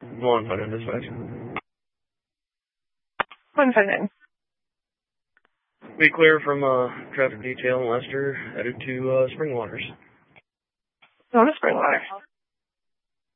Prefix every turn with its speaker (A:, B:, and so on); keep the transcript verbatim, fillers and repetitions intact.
A: One hundred dispatch.
B: One second.
A: We clear from uh, traffic detail in Lester, headed to uh, Spring Waters.
B: Going to Springwater.